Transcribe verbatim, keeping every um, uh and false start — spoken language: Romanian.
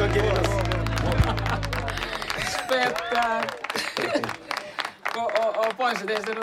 queridos. Aspetta. Ho, ho, ho poi se deve essere